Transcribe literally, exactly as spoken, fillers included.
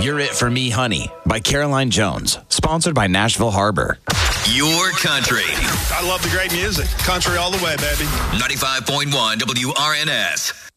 You're It For Me, Honey by Caroline Jones. Sponsored by Nashville Harbor. Your country. I love the great music. Country all the way, baby. ninety-five point one W R N S.